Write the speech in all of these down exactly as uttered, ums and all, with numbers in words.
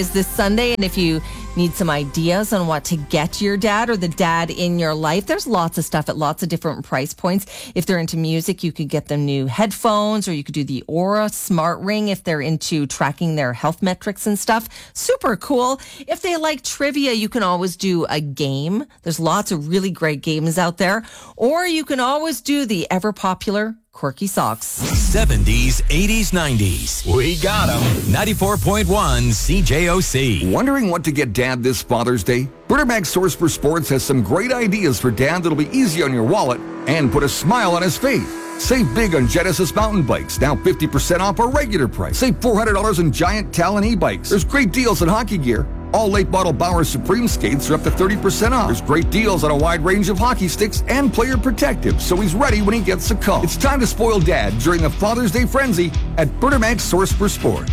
is this Sunday, and if you need some ideas on what to get your dad or the dad in your life, there's lots of stuff at lots of different price points. If they're into music, you could get them new headphones, or you could do the Aura Smart Ring if they're into tracking their health metrics and stuff. Super cool. If they like trivia, you can always do a game. There's lots of really great games out there. Or you can always do the ever popular Quirky Socks. seventies, eighties, nineties. We got them. ninety-four point one C J O C. Wondering what to get Dad this Father's Day? Bertermax Source for Sports has some great ideas for Dad that'll be easy on your wallet and put a smile on his face. Save big on Genesis mountain bikes, now fifty percent off our regular price. Save four hundred dollars on Giant Talon e-bikes. There's great deals on hockey gear. All late model Bauer Supreme skates are up to thirty percent off. There's great deals on a wide range of hockey sticks and player protective, so he's ready when he gets a call. It's time to spoil Dad during the Father's Day frenzy at Bertermax Source for Sport.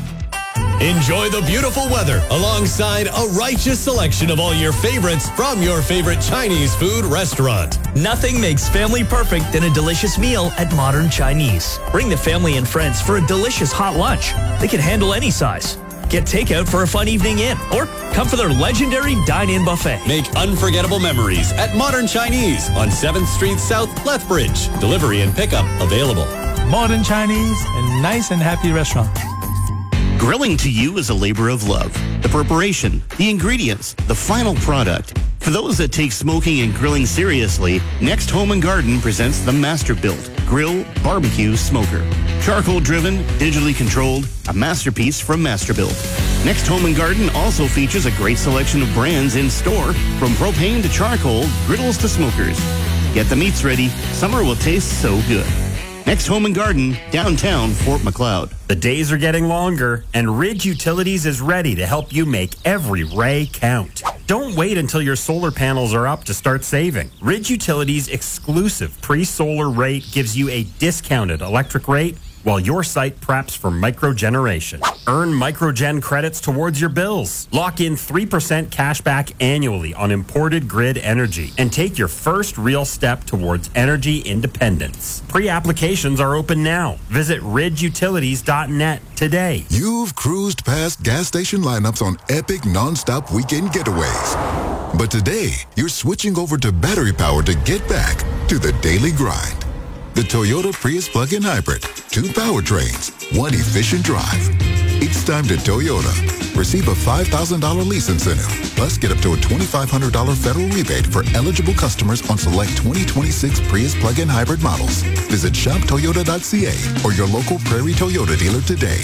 Enjoy the beautiful weather alongside a righteous selection of all your favorites from your favorite Chinese food restaurant. Nothing makes family perfect than a delicious meal at Modern Chinese. Bring the family and friends for a delicious hot lunch. They can handle any size. Get takeout for a fun evening in, or come for their legendary dine-in buffet. Make unforgettable memories at Modern Chinese on seventh Street South, Lethbridge. Delivery and pickup available. Modern Chinese, a nice and happy restaurant. Grilling to you is a labor of love. The preparation, the ingredients, the final product. For those that take smoking and grilling seriously, Next Home and Garden presents the Masterbuilt Grill Barbecue Smoker. Charcoal-driven, digitally controlled, a masterpiece from Masterbuilt. Next Home and Garden also features a great selection of brands in store, from propane to charcoal, griddles to smokers. Get the meats ready. Summer will taste so good. Next Home and Garden, downtown Fort McLeod. The days are getting longer, and Ridge Utilities is ready to help you make every ray count. Don't wait until your solar panels are up to start saving. Ridge Utilities' exclusive pre-solar rate gives you a discounted electric rate while your site preps for microgeneration. Earn microgen credits towards your bills. Lock in three percent cash back annually on imported grid energy and take your first real step towards energy independence. Pre-applications are open now. Visit ridge utilities dot net today. You've cruised past gas station lineups on epic non-stop weekend getaways. But today, you're switching over to battery power to get back to the daily grind. The Toyota Prius plug-in hybrid. Two powertrains, one efficient drive. It's time to Toyota. Receive a five thousand dollars lease incentive. Plus, get up to a twenty-five hundred dollars federal rebate for eligible customers on select twenty twenty-six Prius plug-in hybrid models. Visit shop toyota dot c a or your local Prairie Toyota dealer today.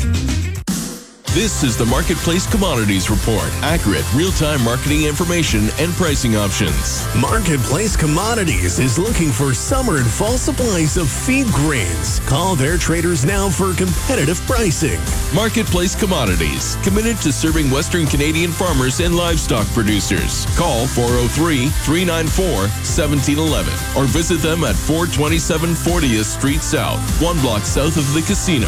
This is the Marketplace Commodities Report. Accurate, real-time marketing information and pricing options. Marketplace Commodities is looking for summer and fall supplies of feed grains. Call their traders now for competitive pricing. Marketplace Commodities, committed to serving Western Canadian farmers and livestock producers. Call four oh three, three nine four, one seven one one or visit them at four twenty-seven fortieth Street South, one block south of the casino.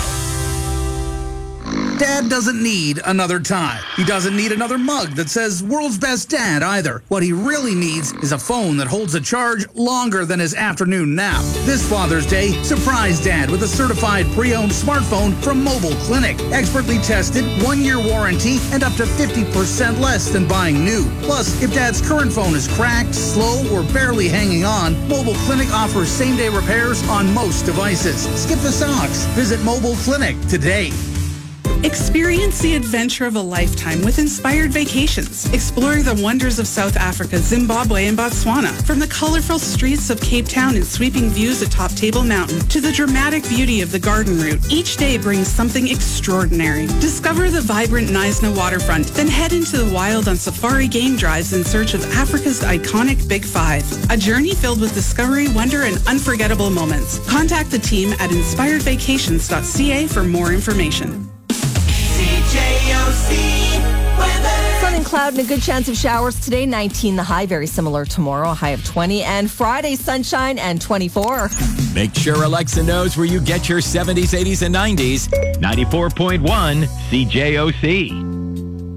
Dad doesn't need another tie. He doesn't need another mug that says World's Best Dad either. What he really needs is a phone that holds a charge longer than his afternoon nap. This Father's Day, surprise Dad with a certified pre-owned smartphone from Mobile Clinic. Expertly tested, one-year warranty, and up to fifty percent less than buying new. Plus, if Dad's current phone is cracked, slow, or barely hanging on, Mobile Clinic offers same-day repairs on most devices. Skip the socks. Visit Mobile Clinic today. Experience the adventure of a lifetime with Inspired Vacations. Explore the wonders of South Africa, Zimbabwe, and Botswana. From the colorful streets of Cape Town and sweeping views atop Table Mountain to the dramatic beauty of the Garden Route, each day brings something extraordinary. Discover the vibrant Knysna waterfront, then head into the wild on safari game drives in search of Africa's iconic Big Five. A journey filled with discovery, wonder, and unforgettable moments. Contact the team at inspired vacations dot c a for more information. Sun and cloud and a good chance of showers today. nineteen the high, very similar tomorrow, a high of twenty. And Friday, sunshine and twenty-four. Make sure Alexa knows where you get your seventies, eighties, and nineties. ninety-four point one C J O C.